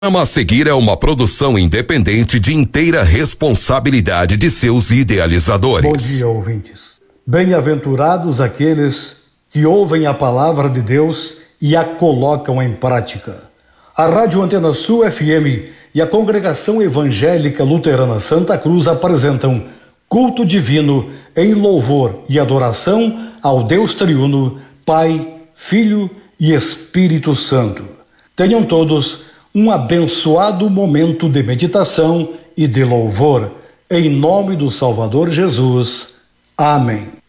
A seguir é uma produção independente de inteira responsabilidade de seus idealizadores. Bom dia, ouvintes. Bem-aventurados aqueles que ouvem a palavra de Deus e a colocam em prática. A Rádio Antena Sul FM e a Congregação Evangélica Luterana Santa Cruz apresentam culto divino em louvor e adoração ao Deus triuno, Pai, Filho e Espírito Santo. Tenham todos um abençoado momento de meditação e de louvor, em nome do Salvador Jesus. Amém.